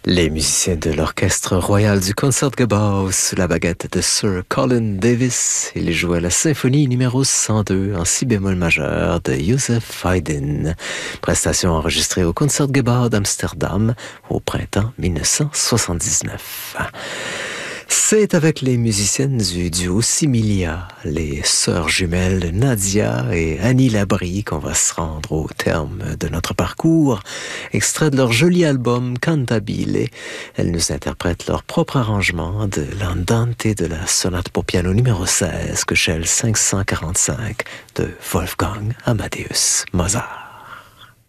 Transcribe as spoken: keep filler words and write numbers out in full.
Les musiciens de l'Orchestre royal du Concertgebouw sous la baguette de Sir Colin Davis. Ils jouaient la symphonie numéro cent deux en si bémol majeur de Joseph Haydn. Prestation enregistrée au Concertgebouw d'Amsterdam au printemps mille neuf cent soixante-dix-neuf. C'est avec les musiciennes du duo Similia, les sœurs jumelles Nadia et Annie Labrie, qu'on va se rendre au terme de notre parcours. Extrait de leur joli album Cantabile, elles nous interprètent leur propre arrangement de l'Andante de la sonate pour piano numéro seize, Köchel cinq cent quarante-cinq de Wolfgang Amadeus Mozart.